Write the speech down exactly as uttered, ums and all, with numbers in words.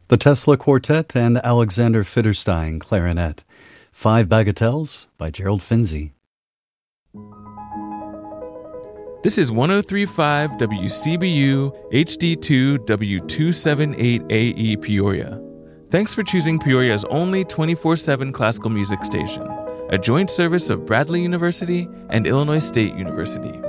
The Tesla Quartet and Alexander Fitterstein, clarinet. Five Bagatelles by Gerald Finzi. This is one oh three point five W C B U H D two W two seventy-eight A E Peoria. Thanks for choosing Peoria's only twenty-four seven classical music station, a joint service of Bradley University and Illinois State University.